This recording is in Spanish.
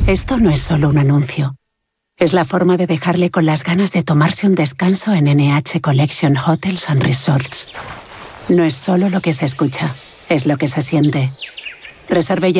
Esto no es solo un anuncio. Es la forma de dejarle con las ganas de tomarse un descanso en NH Collection Hotels and Resorts. No es solo lo que se escucha, es lo que se siente. Reserve ya